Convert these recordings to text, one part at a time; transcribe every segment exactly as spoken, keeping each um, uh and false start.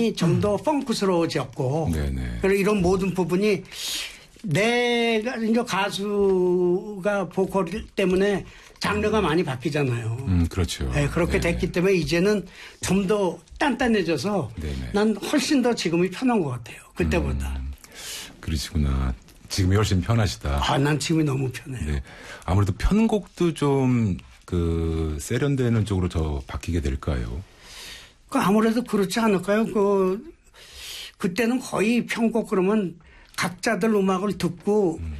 부분이 좀 더 펑크스러워졌고 네네. 그리고 이런 모든 부분이 내가 이제 가수가 보컬 때문에 장르가 많이 바뀌잖아요. 음, 그렇죠. 네, 그렇게 네네. 됐기 때문에 이제는 좀 더 단단해져서 네네. 난 훨씬 더 지금이 편한 것 같아요. 그때보다. 음, 그러시구나. 지금이 훨씬 편하시다. 아, 난 지금이 너무 편해요. 네. 아무래도 편곡도 좀 그 세련되는 쪽으로 더 바뀌게 될까요? 그 아무래도 그렇지 않을까요? 그 그때는 거의 편곡 그러면 각자들 음악을 듣고 음.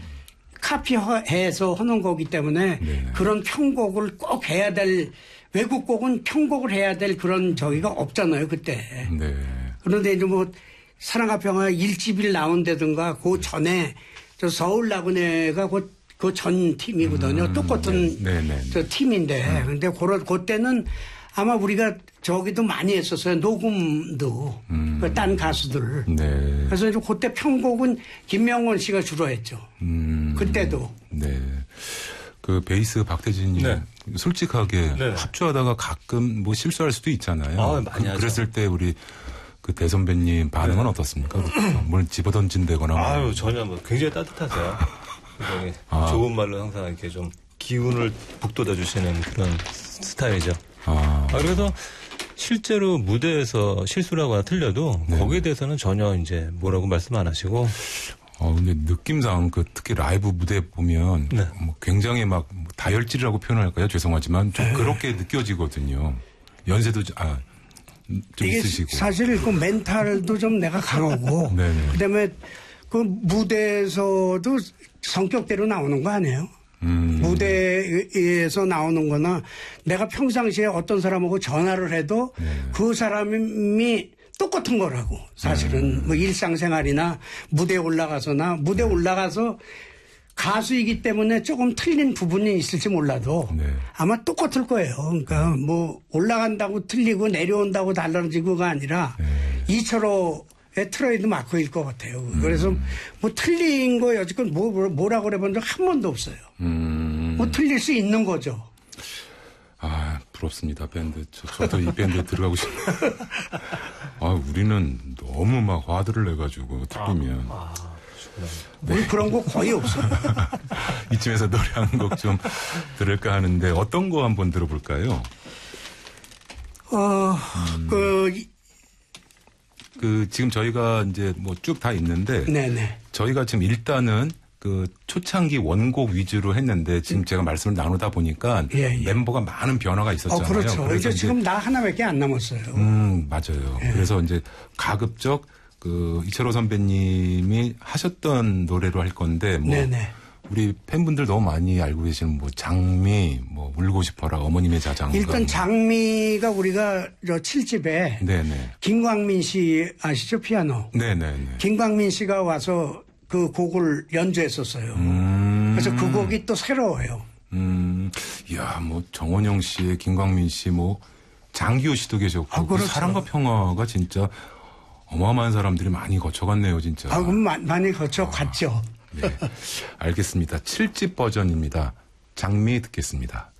카피해서 하는 거기 때문에 네네. 그런 편곡을 꼭 해야 될 외국 곡은 편곡을 해야 될 그런 저기가 없잖아요 그때. 네. 그런데 이제 뭐 사랑과 평화 일 집일 나온다든가 그 전에 저 서울 나그네가 그 그 전 팀이거든요. 음, 똑같은 네, 네, 네. 저 팀인데 음. 근데 그런 그때는 아마 우리가 저기도 많이 했었어요. 녹음도 음. 그 딴 가수들. 네. 그래서 이제 그때 편곡은 김명원 씨가 주로 했죠. 음. 그때도. 네. 그 베이스 박태진님 네. 솔직하게 네. 합주하다가 가끔 뭐 실수할 수도 있잖아요. 아, 많이 그, 하죠. 그랬을 때 우리 그 대선배님 반응은 네. 어떻습니까? 뭘 집어던진다거나. 아유 전혀 뭐 굉장히 따뜻하세요. 굉장히 아. 좋은 말로 항상 이렇게 좀 기운을 북돋아 주시는 그런 스타일이죠. 아. 아, 그래서 실제로 무대에서 실수를 하거나 틀려도 네. 거기에 대해서는 전혀 이제 뭐라고 말씀 안 하시고. 어, 근데 느낌상 그 특히 라이브 무대 보면 네. 뭐 굉장히 막 다혈질이라고 표현할까요? 죄송하지만 좀 그렇게 느껴지거든요. 연세도 아, 좀 이게 있으시고. 사실 그 멘탈도 좀 내가 강하고 그다음에 그 무대에서도 성격대로 나오는 거 아니에요? 음. 무대에서 나오는 거나 내가 평상시에 어떤 사람하고 전화를 해도 네. 그 사람이 똑같은 거라고. 사실은 음. 뭐 일상생활이나 무대에 올라가서나 무대에 네. 올라가서 가수이기 때문에 조금 틀린 부분이 있을지 몰라도 네. 아마 똑같을 거예요. 그러니까 뭐 올라간다고 틀리고 내려온다고 달라지고가 아니라 네. 이철호의 트레이드 마크일 것 같아요. 그래서 음. 뭐 틀린 거 여지껏 뭐, 뭐라고 그래본 적 한 번도 없어요. 음. 뭐 틀릴 수 있는 거죠. 아, 부럽습니다, 밴드. 저, 저도 이 밴드에 들어가고 싶네요. 아, 우리는 너무 막 화들을 내가지고 틀리면. 아, 아, 우리 그런 거 거의 없어요. 이쯤에서 노래 한 곡 좀 들을까 하는데 어떤 거 한번 들어볼까요? 어, 음. 그, 그, 지금 저희가 이제 뭐 쭉 다 있는데. 네네. 저희가 지금 일단은 그 초창기 원곡 위주로 했는데 지금 제가 말씀을 나누다 보니까 예, 예. 멤버가 많은 변화가 있었잖아요. 어, 그렇죠. 그래서 이제 지금 나 하나밖에 안 남았어요. 음, 맞아요. 예. 그래서 이제 가급적 그 이철호 선배님이 하셨던 노래로 할 건데 뭐 네네. 우리 팬분들 너무 많이 알고 계시는 뭐 장미, 뭐 울고 싶어라, 어머님의 자장가. 일단 장미가 우리가 저 칠 집에 네네. 김광민 씨 아시죠? 피아노. 네네네. 김광민 씨가 와서 그 곡을 연주했었어요. 음. 그래서 그 곡이 또 새로워요. 음, 이야, 뭐 정원영 씨, 김광민 씨, 뭐 장기호 씨도 계셨고, 아, 그렇죠. 그 사랑과 평화가 진짜 어마어마한 사람들이 많이 거쳐갔네요, 진짜. 아, 그럼 많이 거쳐갔죠. 네, 알겠습니다. 칠 집 버전입니다. 장미 듣겠습니다.